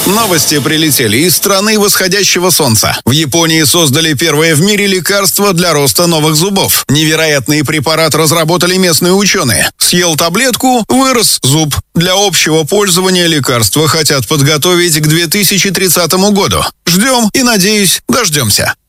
Новости прилетели из страны восходящего солнца. В Японии создали первое в мире лекарство для роста новых зубов. Невероятный препарат разработали местные ученые. Съел таблетку, вырос зуб. Для общего пользования лекарства хотят подготовить к 2030 году. Ждем и, надеюсь, дождемся.